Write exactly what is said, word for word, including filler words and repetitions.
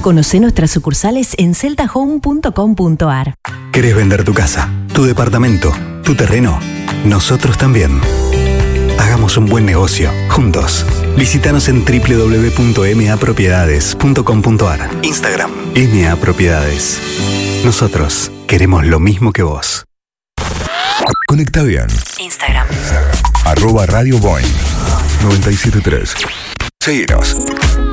Conoce nuestras sucursales en celta home punto com punto a r. ¿Querés vender tu casa, tu departamento, tu terreno? Nosotros también. Hagamos un buen negocio, juntos. Visítanos en doble u doble u doble u punto m a propiedades punto com punto a r. Instagram, M A Propiedades. Nosotros queremos lo mismo que vos. Conecta bien. Instagram. Arroba Radio Boing noventa y siete punto tres. Seguinos.